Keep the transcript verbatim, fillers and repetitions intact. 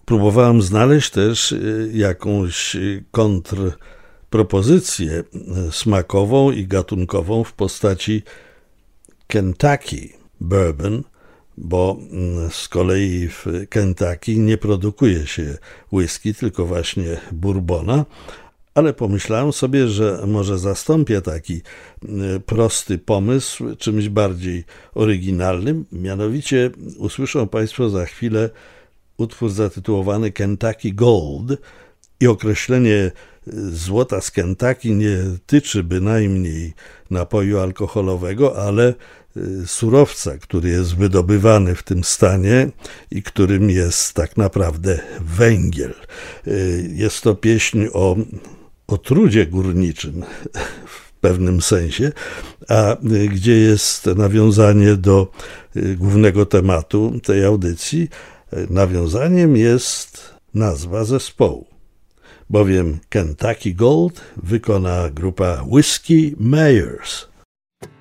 Próbowałem znaleźć też jakąś kontrpropozycję smakową i gatunkową w postaci Kentucky Bourbon, bo z kolei w Kentucky nie produkuje się whisky, tylko właśnie bourbona, ale pomyślałem sobie, że może zastąpię taki prosty pomysł czymś bardziej oryginalnym, mianowicie usłyszą Państwo za chwilę utwór zatytułowany Kentucky Gold i określenie złota z Kentucky nie tyczy bynajmniej napoju alkoholowego, ale surowca, który jest wydobywany w tym stanie i którym jest tak naprawdę węgiel. Jest to pieśń o, o trudzie górniczym w pewnym sensie, a gdzie jest nawiązanie do głównego tematu tej audycji. Nawiązaniem jest nazwa zespołu, bowiem Kentucky Gold wykona grupa Whiskey Mayors.